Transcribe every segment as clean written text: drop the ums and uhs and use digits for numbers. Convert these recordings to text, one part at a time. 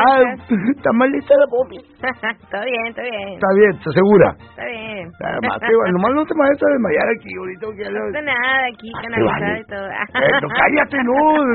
¿Está mal lista la Poppy? Todo bien. Está bien, ¿estás segura? Está bien. Nomás no te vayas a desmayar aquí, ahorita. No pasa nada aquí, canalizada y todo. No, cállate, no.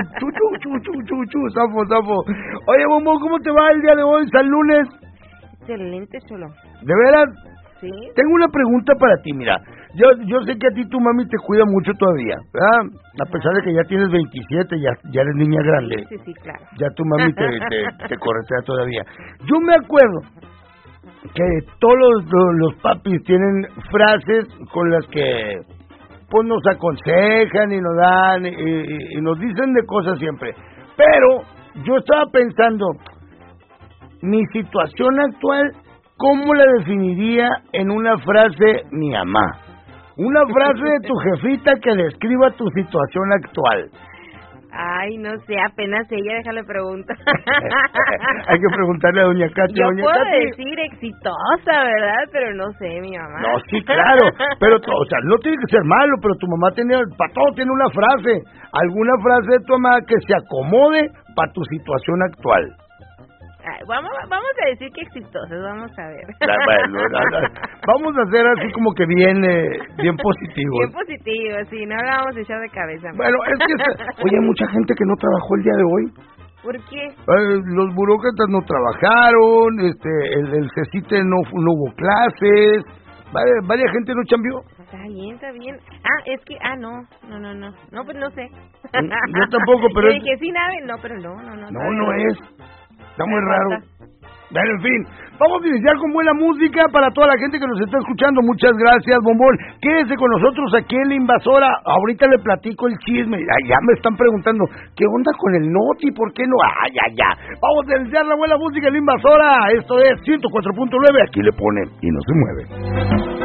Zafo. Oye, Bombón, ¿cómo te va el día de hoy, San Lunes? Excelente, chulo. ¿De veras? Sí. Tengo una pregunta para ti, mira. Yo sé que a ti tu mami te cuida mucho todavía, ¿verdad? A pesar de que ya tienes 27, ya eres niña grande. Sí, claro. Ya tu mami te corretea todavía. Yo me acuerdo que todos los papis tienen frases con las que pues nos aconsejan y nos dan y nos dicen de cosas siempre. Pero yo estaba pensando, mi situación actual, ¿cómo la definiría en una frase mi mamá? Una frase de tu jefita que describa tu situación actual. Ay, no sé, apenas ella, déjale preguntar. Hay que preguntarle a doña Katy. Yo doña puedo Katy. decir exitosa, ¿verdad? Pero no sé, mi mamá. No, sí, claro, pero, o sea, no tiene que ser malo, pero tu mamá para todo tiene una frase. Alguna frase de tu mamá que se acomode para tu situación actual. Ay, vamos a decir que exitosos, vamos a ver. Bueno, vamos a hacer así como que bien positivo. Bien positivo, sí, no la vamos a echar de cabeza. Bueno, es que, oye, hay mucha gente que no trabajó el día de hoy. ¿Por qué? Los burócratas no trabajaron, el CECITE no hubo clases, varias gente no chambeó. Está bien. Es que, no, pues no sé. Yo tampoco, pero... Yo dije, sí, nave, no, pero no. No es. Está muy raro. Bueno, en fin, vamos a iniciar con buena música para toda la gente que nos está escuchando. Muchas gracias, Bombón. Quédese con nosotros aquí en La Invasora. Ahorita le platico el chisme. Ya me están preguntando, ¿qué onda con el Noti? ¿Por qué no? Ya. Vamos a iniciar la buena música en La Invasora. Esto es 104.9. Aquí le ponen y no se mueve.